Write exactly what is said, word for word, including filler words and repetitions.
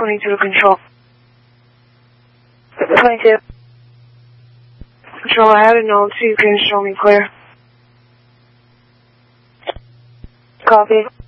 twenty-two control. twenty-two. Control, I had a note so you can show me clear. Copy.